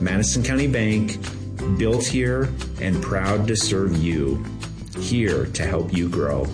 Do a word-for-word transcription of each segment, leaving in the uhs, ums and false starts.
Madison County Bank, built here and proud to serve you. Here to help you grow.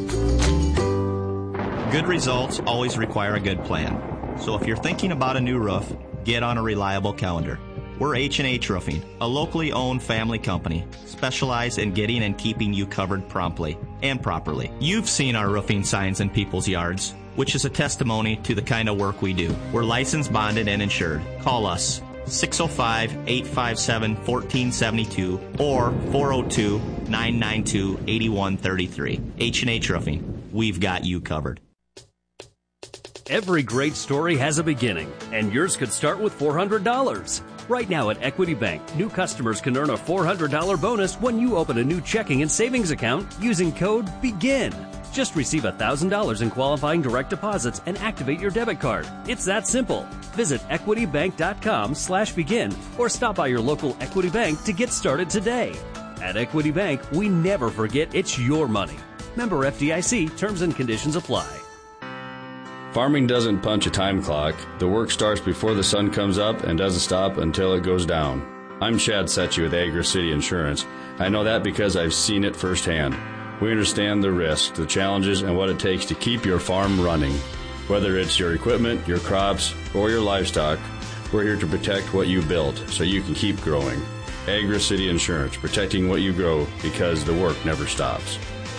Good results always require a good plan. So if you're thinking about a new roof, get on a reliable calendar. We're H and H Roofing, a locally owned family company, specialized in getting and keeping you covered promptly and properly. You've seen our roofing signs in people's yards, which is a testimony to the kind of work we do. We're licensed, bonded, and insured. Call us six oh five, eight five seven, one four seven two or four oh two, nine nine two, eight one three three. H and H Roofing. We've got you covered. Every great story has a beginning, and yours could start with four hundred dollars. Right now at Equity Bank, new customers can earn a four hundred dollars bonus when you open a new checking and savings account using code BEGIN. Just receive one thousand dollars in qualifying direct deposits and activate your debit card. It's that simple. Visit equitybank.com slash begin or stop by your local Equity Bank to get started today. At Equity Bank, we never forget it's your money. Member F D I C, terms and conditions apply. Farming doesn't punch a time clock. The work starts before the sun comes up and doesn't stop until it goes down. I'm Chad Setchy with Agri-City Insurance. I know that because I've seen it firsthand. We understand the risks, the challenges, and what it takes to keep your farm running. Whether it's your equipment, your crops, or your livestock, we're here to protect what you built so you can keep growing. Agri-City Insurance, protecting what you grow because the work never stops.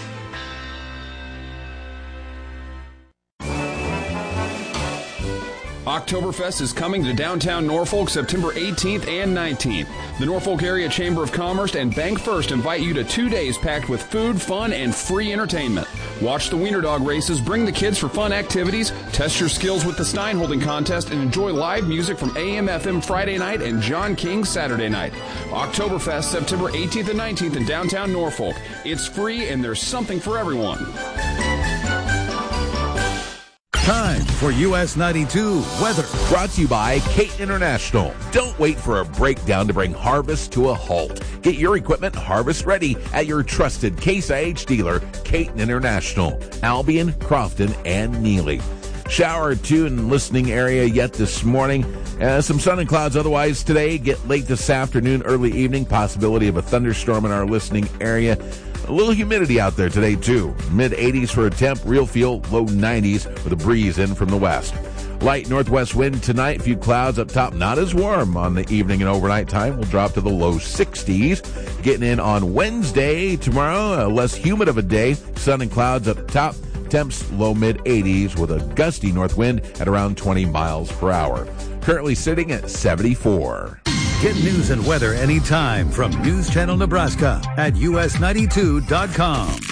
Oktoberfest is coming to downtown Norfolk September eighteenth and nineteenth. The Norfolk Area Chamber of Commerce and Bank First invite you to two days packed with food, fun, and free entertainment. Watch the Wiener Dog races, bring the kids for fun activities, test your skills with the Stein Holding Contest, and enjoy live music from A M F M Friday night and John King Saturday night. Oktoberfest September eighteenth and nineteenth in downtown Norfolk. It's free and there's something for everyone. Time for U S ninety-two weather. Brought to you by Caton International. Don't wait for a breakdown to bring harvest to a halt. Get your equipment harvest ready at your trusted Case I H dealer, Caton International, Albion, Crofton, and Neely. Shower or two in the listening area yet this morning. Uh, some sun and clouds otherwise today. Get late this afternoon, early evening. Possibility of a thunderstorm in our listening area. A little humidity out there today, too. mid eighties for a temp, real feel, low nineties with a breeze in from the west. Light northwest wind tonight, few clouds up top, not as warm on the evening and overnight time. We'll drop to the low sixties. Getting in on Wednesday, tomorrow, a less humid of a day. Sun and clouds up top, temps low mid eighties with a gusty north wind at around twenty miles per hour. Currently sitting at seventy-four. Get news and weather anytime from News Channel Nebraska at U S ninety-two dot com.